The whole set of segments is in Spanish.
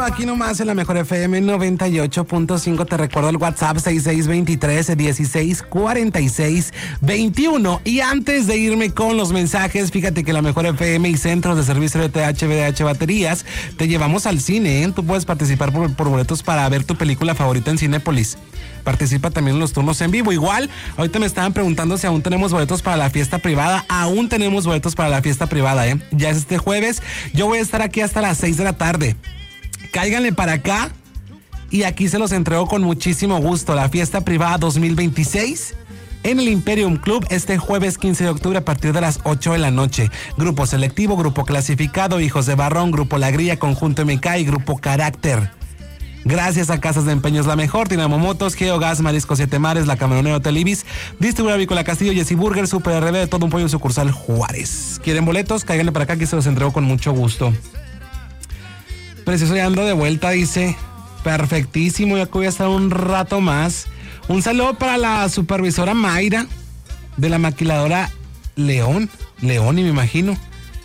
aquí nomás en la Mejor FM 98.5. Te recuerdo el WhatsApp 6623-1646-21. Y antes de irme con los mensajes, fíjate que la Mejor FM y Centros de Servicio de VDH Baterías te llevamos al cine, ¿eh? Tú puedes participar por boletos para ver tu película favorita en Cinépolis. Participa también en los turnos en vivo. Igual, ahorita me estaban preguntando si aún tenemos boletos para la fiesta privada. Aún tenemos boletos para la fiesta privada, ¿eh? Ya es este jueves. Yo voy a estar aquí hasta las 6 de la tarde. Cáiganle para acá y aquí se los entrego con muchísimo gusto. La fiesta privada 2026 en el Imperium Club este jueves 15 de octubre a partir de las 8 de la noche. Grupo selectivo, grupo clasificado, Hijos de Barrón, Grupo La Grilla, Conjunto MK y Grupo Carácter. Gracias a Casas de Empeños La Mejor, Dinamo Motos, Geogas, Marisco Siete Mares, La Camaronera Hotel Ibis, Distribuidora Avícola Castillo, Jessy Burger, Super RB, de Todo un Pollo, sucursal Juárez. ¿Quieren boletos? Cáiganle para acá que se los entrego con mucho gusto. Precioso, ya ando de vuelta, dice. Perfectísimo, ya que voy a estar un rato más. Un saludo para la supervisora Mayra de la maquiladora León y me imagino.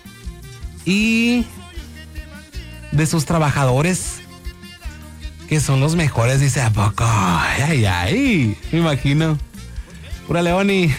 Y de sus trabajadores, que son los mejores, dice, ¿a poco? Ay, me imagino. Pura Leoni.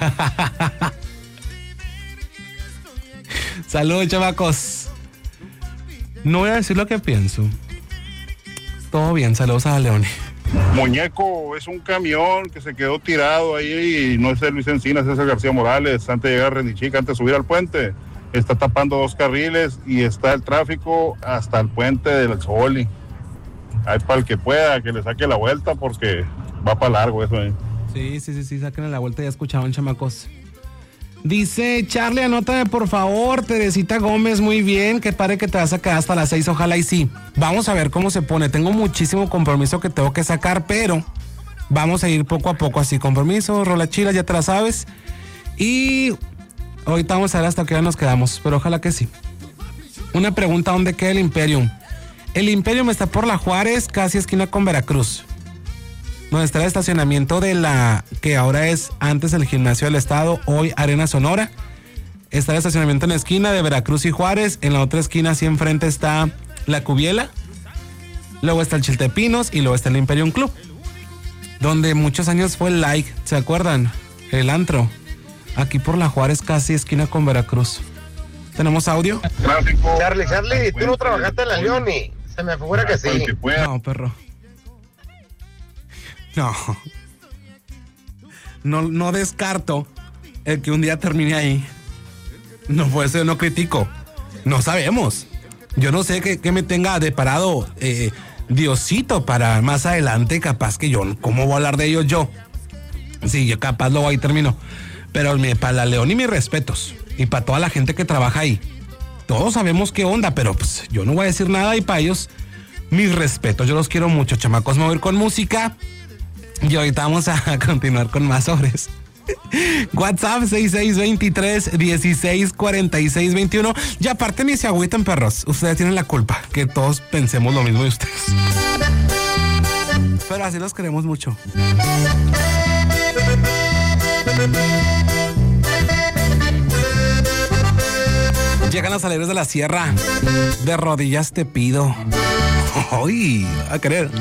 Saludos, chamacos. No voy a decir lo que pienso. Todo bien, saludos a Leoni. Muñeco es un camión que se quedó tirado ahí y no es el Luis Encinas, es el García Morales. Antes de llegar a Rendichica, antes de subir al puente, está tapando 2 carriles y está el tráfico hasta el puente del Zoli. Hay para el que pueda, que le saque la vuelta porque va para largo eso, ¿eh? Sí, saquen la vuelta, ya escuchaban, chamacos. Dice Charlie, anótame por favor, Teresita Gómez, muy bien, que pare que te vas a quedar hasta las 6, ojalá y sí. Vamos a ver cómo se pone, tengo muchísimo compromiso que tengo que sacar, pero vamos a ir poco a poco así, compromiso, rola chila, ya te la sabes. Y ahorita vamos a ver hasta qué hora nos quedamos, pero ojalá que sí. Una pregunta, ¿dónde queda el Imperium? El Imperium está por la Juárez, casi esquina con Veracruz, donde está el estacionamiento de la que ahora es antes el Gimnasio del Estado, hoy Arena Sonora. Está el estacionamiento en la esquina de Veracruz y Juárez. En la otra esquina, así enfrente, está la Cubiela. Luego está el Chiltepinos y luego está el Imperium Club, donde muchos años fue el Like, ¿se acuerdan? El antro. Aquí por la Juárez, casi esquina con Veracruz. ¿Tenemos audio? Charlie, tú no trabajaste en la Leoni. Se me figura que sí. No, perro. No descarto el que un día termine ahí. No, por eso yo no critico. No sabemos. Yo no sé qué me tenga deparado Diosito para más adelante. Capaz que yo, ¿cómo voy a hablar de ellos yo? Sí, yo capaz luego ahí termino. Pero para la Leoni mis respetos. Y para toda la gente que trabaja ahí. Todos sabemos qué onda, pero pues yo no voy a decir nada y para ellos mis respetos. Yo los quiero mucho, chamacos. Me voy a ir con música y ahorita vamos a continuar con más sobres. WhatsApp 6623-1646-21. Y aparte ni se agüiten, perros. Ustedes tienen la culpa, que todos pensemos lo mismo de ustedes. Pero así los queremos mucho. Llegan los aleros de la sierra. De rodillas te pido. Ay, a querer.